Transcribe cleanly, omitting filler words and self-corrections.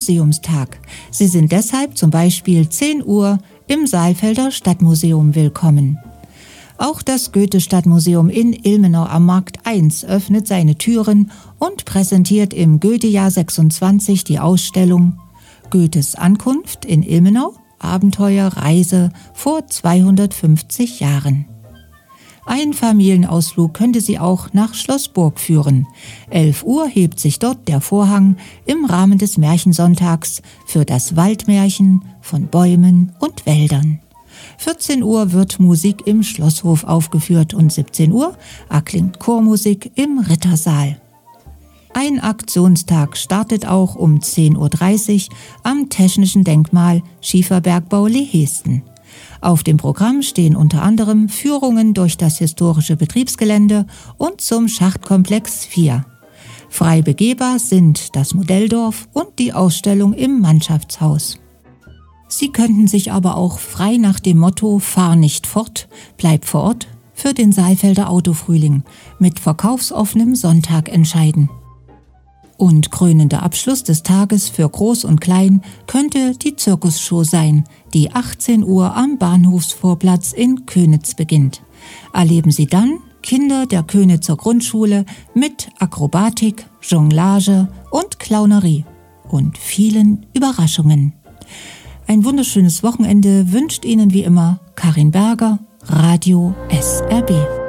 Museumstag. Sie sind deshalb zum Beispiel 10 Uhr im Saalfelder Stadtmuseum willkommen. Auch das Goethe-Stadtmuseum in Ilmenau am Markt 1 öffnet seine Türen und präsentiert im Goethe-Jahr 26 die Ausstellung Goethes Ankunft in Ilmenau, Abenteuer, Reise vor 250 Jahren. Ein Familienausflug könnte Sie auch nach Schlossburg führen. 11 Uhr hebt sich dort der Vorhang im Rahmen des Märchensonntags für das Waldmärchen von Bäumen und Wäldern. 14 Uhr wird Musik im Schlosshof aufgeführt und 17 Uhr erklingt Chormusik im Rittersaal. Ein Aktionstag startet auch um 10.30 Uhr am Technischen Denkmal Schieferbergbau Lehesten. Auf dem Programm stehen unter anderem Führungen durch das historische Betriebsgelände und zum Schachtkomplex 4. Frei begehbar sind das Modelldorf und die Ausstellung im Mannschaftshaus. Sie könnten sich aber auch frei nach dem Motto »Fahr nicht fort, bleib vor Ort« für den Saalfelder Autofrühling mit verkaufsoffenem Sonntag entscheiden. Und krönender Abschluss des Tages für Groß und Klein könnte die Zirkusshow sein, die 18 Uhr am Bahnhofsvorplatz in Könitz beginnt. Erleben Sie dann Kinder der Könitzer Grundschule mit Akrobatik, Jonglage und Clownerie und vielen Überraschungen. Ein wunderschönes Wochenende wünscht Ihnen wie immer Karin Berger, Radio SRB.